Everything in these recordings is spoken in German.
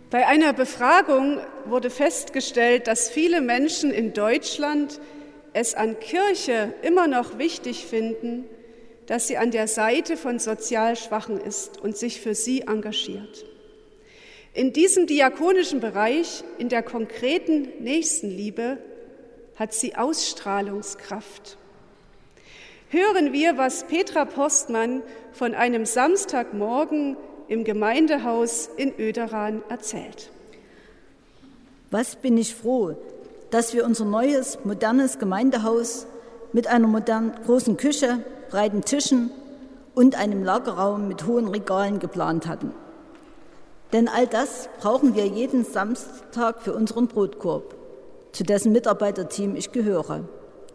Bei einer Befragung wurde festgestellt, dass viele Menschen in Deutschland es an Kirche immer noch wichtig finden, dass sie an der Seite von sozial Schwachen ist und sich für sie engagiert. In diesem diakonischen Bereich, in der konkreten Nächstenliebe, hat sie Ausstrahlungskraft. Hören wir, was Petra Postmann von einem Samstagmorgen im Gemeindehaus in Oederan erzählt. Was bin ich froh, dass wir unser neues, modernes Gemeindehaus mit einer großen Küche, breiten Tischen und einem Lagerraum mit hohen Regalen geplant hatten. Denn all das brauchen wir jeden Samstag für unseren Brotkorb, zu dessen Mitarbeiterteam ich gehöre.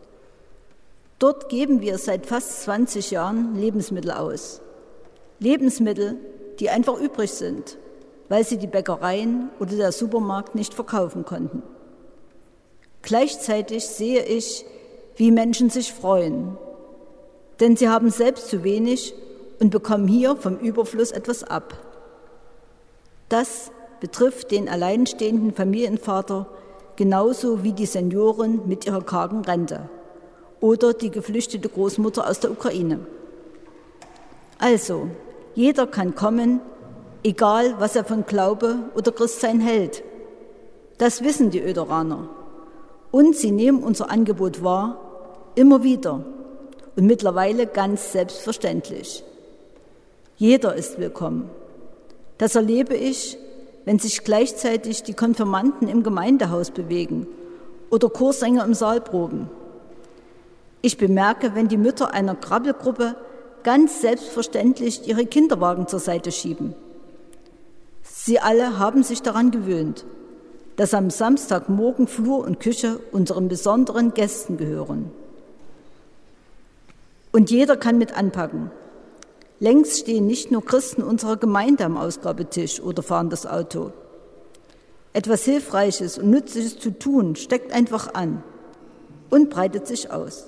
Dort geben wir seit fast 20 Jahren Lebensmittel aus. Lebensmittel, die einfach übrig sind, weil sie die Bäckereien oder der Supermarkt nicht verkaufen konnten. Gleichzeitig sehe ich, wie Menschen sich freuen, denn sie haben selbst zu wenig und bekommen hier vom Überfluss etwas ab. Das betrifft den alleinstehenden Familienvater genauso wie die Senioren mit ihrer kargen Rente oder die geflüchtete Großmutter aus der Ukraine. Also, jeder kann kommen, egal was er von Glaube oder Christsein hält. Das wissen die Oederaner. Und sie nehmen unser Angebot wahr, immer wieder und mittlerweile ganz selbstverständlich. Jeder ist willkommen. Das erlebe ich, wenn sich gleichzeitig die Konfirmanden im Gemeindehaus bewegen oder Chorsänger im Saal proben. Ich bemerke, wenn die Mütter einer Krabbelgruppe ganz selbstverständlich ihre Kinderwagen zur Seite schieben. Sie alle haben sich daran gewöhnt, dass am Samstagmorgen Flur und Küche unseren besonderen Gästen gehören. Und jeder kann mit anpacken. Längst stehen nicht nur Christen unserer Gemeinde am Ausgabetisch oder fahren das Auto. Etwas Hilfreiches und Nützliches zu tun, steckt einfach an und breitet sich aus.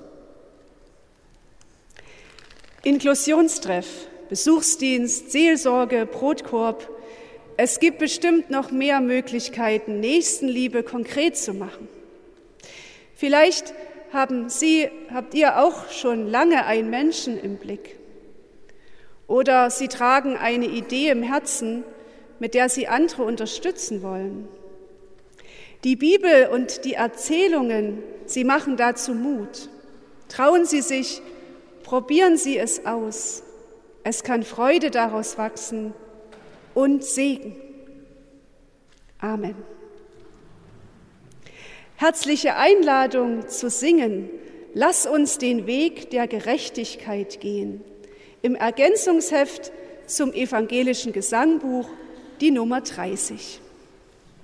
Inklusionstreff, Besuchsdienst, Seelsorge, Brotkorb. Es gibt bestimmt noch mehr Möglichkeiten, Nächstenliebe konkret zu machen. Vielleicht habt ihr auch schon lange einen Menschen im Blick. Oder Sie tragen eine Idee im Herzen, mit der Sie andere unterstützen wollen. Die Bibel und die Erzählungen, sie machen dazu Mut. Trauen Sie sich, probieren Sie es aus. Es kann Freude daraus wachsen und Segen. Amen. Herzliche Einladung zu singen. Lass uns den Weg der Gerechtigkeit gehen. Im Ergänzungsheft zum evangelischen Gesangbuch, die Nummer 30.